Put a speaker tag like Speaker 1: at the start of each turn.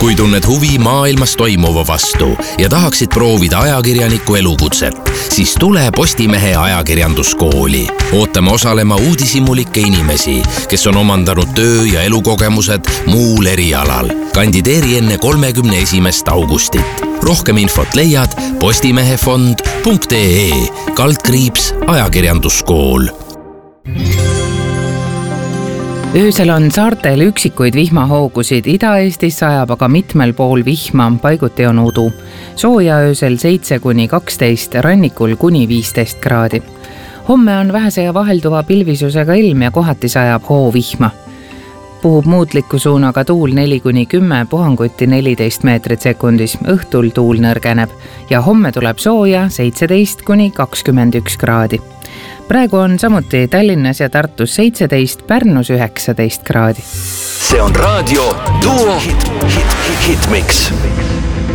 Speaker 1: Kui tunned huvi maailmas toimuva vastu ja tahaksid proovida ajakirjaniku elukutset, siis tule Postimehe ajakirjanduskooli. Ootame osalema uudishimulikke inimesi, kes on omandanud töö- ja elukogemused muul erialal. Kandideeri enne 31. augustit. Rohkem infot leiad postimehefond.ee/ajakirjanduskool.
Speaker 2: Öösel on saartel üksikuid vihmahoogusid, Ida-Eestis sajab aga mitmel pool vihma, paiguti on udu. Sooja öösel 7-12, rannikul kuni 15 kraadi. Homme on vähese ja vahelduva pilvisusega ilm ja kohati sajab hoovihma. Puhub muutliku suunaga tuul 4-10, puhanguti 14 meetrit sekundis, õhtul tuul nõrgeneb ja homme tuleb sooja 17-21 kraadi. Praegu on samuti Tallinnas ja Tartus 17, Pärnus 19 kraadi.
Speaker 3: See on raadio Duo Hitmix.